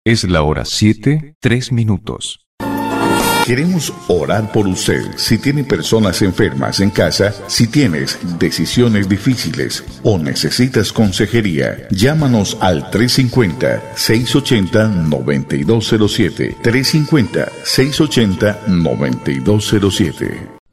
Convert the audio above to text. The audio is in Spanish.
Es la hora 7:03. Queremos orar por usted. Si tiene personas enfermas en casa, si tienes decisiones difíciles o necesitas consejería, llámanos al 350-680-9207. 350-680-9207.